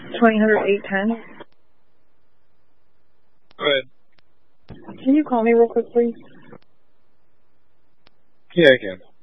200810. Go ahead. Can you call me real quick, please? Yeah, I can.